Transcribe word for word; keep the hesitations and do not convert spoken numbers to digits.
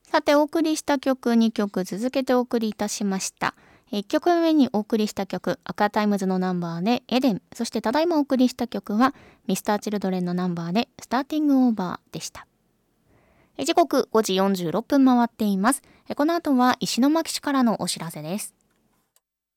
さてお送りした曲にきょく続けてお送りいたしました。いっきょくめにお送りした曲、アクアタイムズのナンバーでエデン、そしてただいまお送りした曲はミスターチルドレンのナンバーでスターティングオーバーでした。時刻ごじよんじゅうろっぷん回っています。この後は石巻市からのお知らせです。